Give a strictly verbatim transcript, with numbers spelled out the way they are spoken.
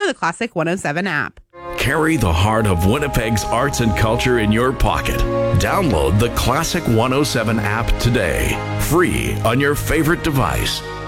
the Classic one oh seven app. Carry the heart of Winnipeg's arts and culture in your pocket. Download the Classic one oh seven app today, free on your favorite device.